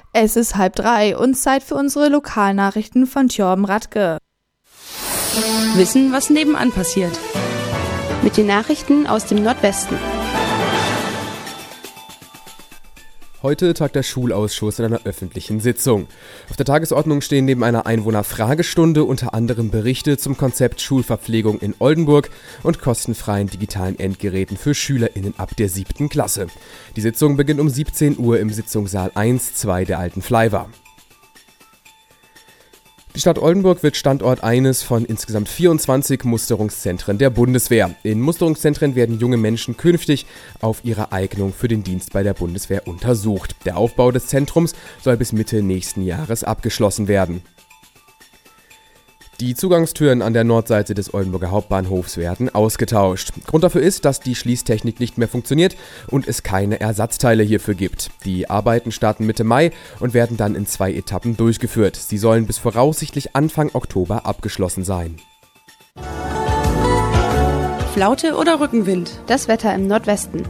Es ist 2:30 und Zeit für unsere Lokalnachrichten von Thorben Radke. Wissen, was nebenan passiert. Mit den Nachrichten aus dem Nordwesten. Heute tagt der Schulausschuss in einer öffentlichen Sitzung. Auf der Tagesordnung stehen neben einer Einwohnerfragestunde unter anderem Berichte zum Konzept Schulverpflegung in Oldenburg und kostenfreien digitalen Endgeräten für SchülerInnen ab der 7. Klasse. Die Sitzung beginnt um 17 Uhr im Sitzungssaal 1-2 der alten Fleiwer. Die Stadt Oldenburg wird Standort eines von insgesamt 24 Musterungszentren der Bundeswehr. In Musterungszentren werden junge Menschen künftig auf ihre Eignung für den Dienst bei der Bundeswehr untersucht. Der Aufbau des Zentrums soll bis Mitte nächsten Jahres abgeschlossen werden. Die Zugangstüren an der Nordseite des Oldenburger Hauptbahnhofs werden ausgetauscht. Grund dafür ist, dass die Schließtechnik nicht mehr funktioniert und es keine Ersatzteile hierfür gibt. Die Arbeiten starten Mitte Mai und werden dann in 2 Etappen durchgeführt. Sie sollen bis voraussichtlich Anfang Oktober abgeschlossen sein. Flaute oder Rückenwind? Das Wetter im Nordwesten.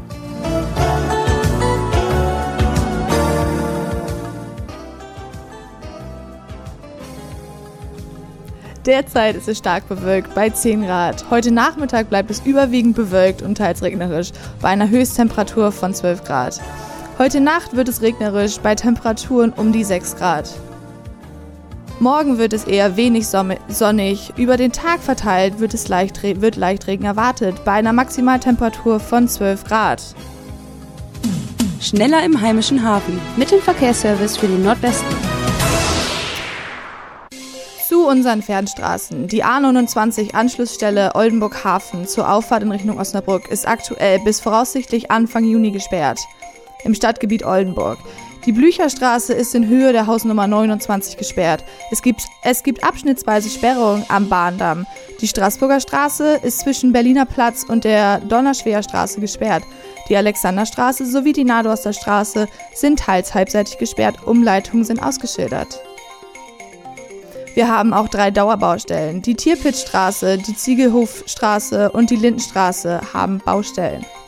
Derzeit ist es stark bewölkt bei 10 Grad. Heute Nachmittag bleibt es überwiegend bewölkt und teils regnerisch bei einer Höchsttemperatur von 12 Grad. Heute Nacht wird es regnerisch bei Temperaturen um die 6 Grad. Morgen wird es eher wenig sonnig. Über den Tag verteilt wird leicht Regen erwartet bei einer Maximaltemperatur von 12 Grad. Schneller im heimischen Hafen. Mit dem Verkehrsservice für den Nordwesten. Zu unseren Fernstraßen. Die A29 Anschlussstelle Oldenburg Hafen zur Auffahrt in Richtung Osnabrück ist aktuell bis voraussichtlich Anfang Juni gesperrt. Im Stadtgebiet Oldenburg. Die Blücherstraße ist in Höhe der Hausnummer 29 gesperrt. Es gibt abschnittsweise Sperrungen am Bahndamm. Die Straßburger Straße ist zwischen Berliner Platz und der Donnerschwer Straße gesperrt. Die Alexanderstraße sowie die Nadorster Straße sind teils halbseitig gesperrt. Umleitungen sind ausgeschildert. Wir haben auch 3 Dauerbaustellen. Die Tierpitzstraße, die Ziegelhofstraße und die Lindenstraße haben Baustellen.